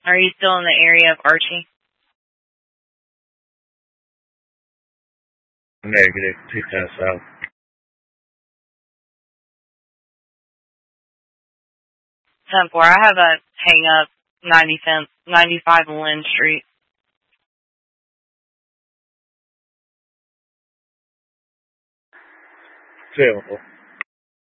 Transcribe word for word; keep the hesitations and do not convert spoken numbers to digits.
Are you still in the area of Archie? Negative. Two ten south. ten four. I have a hang up ninety-five Lynn Street. Available.